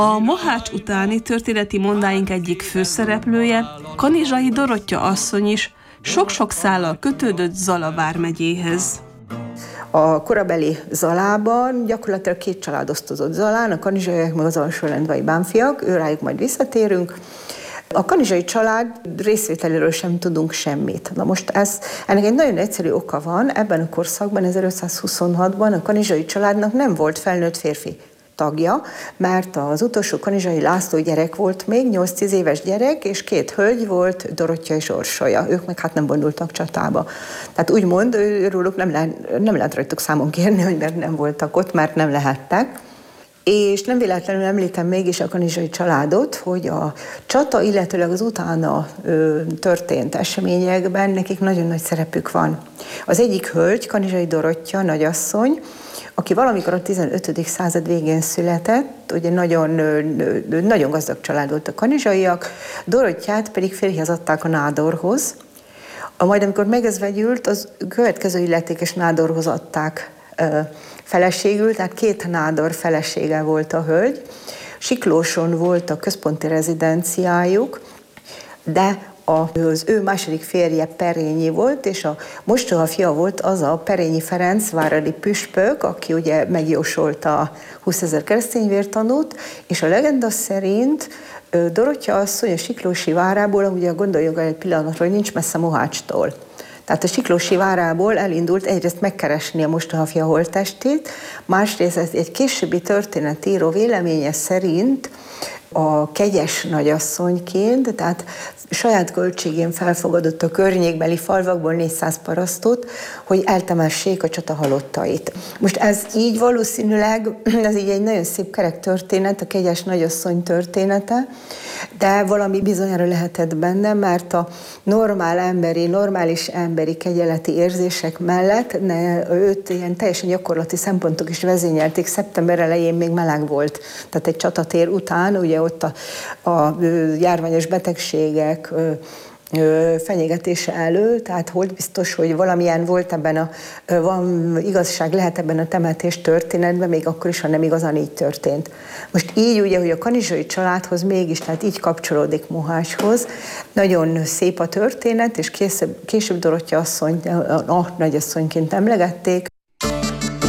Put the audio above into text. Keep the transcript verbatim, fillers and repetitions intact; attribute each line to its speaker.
Speaker 1: A Mohács utáni történeti mondáink egyik főszereplője, Kanizsai Dorottya asszony is sok-sok szállal kötődött Zala vármegyéhez.
Speaker 2: A korabeli Zalában gyakorlatilag két család osztozott Zalán, a kanizsaiak meg az alsólendvai bánfiak, őrájuk majd visszatérünk. A kanizsai család részvételéről sem tudunk semmit. Na most ez, ennek egy nagyon egyszerű oka van, ebben a korszakban, ezerötszázhuszonhatban a kanizsai családnak nem volt felnőtt férfi tagja, mert az utolsó Kanizsai László gyerek volt még, nyolc-tíz éves gyerek, és két hölgy volt, Dorottya és Orsolya. Ők meg hát nem vonultak csatába. Tehát úgymond őróluk nem lehet, nem lehet rajtuk számon kérni, hogy mert nem voltak ott, mert nem lehettek. És nem véletlenül említem mégis a kanizsai családot, hogy a csata, illetőleg az utána ö, történt eseményekben nekik nagyon nagy szerepük van. Az egyik hölgy, Kanizsai Dorottya, nagyasszony, aki valamikor a tizenötödik század végén született, ugye nagyon, nagyon gazdag család volt a kanizsaiak, Dorottyát pedig férjhez adták a nádorhoz. A majd amikor megezvegyült, az következő illetékes nádorhoz adták feleségül, tehát két nádor felesége volt a hölgy. Siklóson volt a központi rezidenciájuk, de az ő második férje Perényi volt, és a mostoha fia volt az a Perényi Ferenc váradi püspök, aki ugye megjósolta a húszezer keresztényvértanút, és a legenda szerint Dorottya asszony a Siklósi várából, ugye gondoljunk egy pillanatra, hogy nincs messze Mohácstól. Tehát a Siklósi várából elindult egyrészt megkeresni a mostoha fia holttestét, másrészt egy későbbi történetíró véleménye szerint a kegyes nagyasszonyként, tehát saját költségén felfogadott a környékbeli falvakból négyszáz parasztot, hogy eltemessék a csata halottait. Most ez így valószínűleg, ez így egy nagyon szép kerek történet, a kegyes nagyasszony története, de valami bizonyára lehetett benne, mert a normál emberi, normális emberi kegyeleti érzések mellett ne, őt ilyen teljesen gyakorlati szempontok is vezényelték. Szeptember elején még meleg volt, tehát egy csatatér után, ugye ott a, a járványos betegségek fenyegetése elő, tehát volt biztos, hogy valamilyen volt ebben a, van igazság lehet ebben a temetés történetben, még akkor is, ha nem igazán így történt. Most így ugye, hogy a kanizsai családhoz mégis, tehát így kapcsolódik Mohácshoz, nagyon szép a történet, és később, később Dorottya asszonyt, a nagyasszonyként emlegették.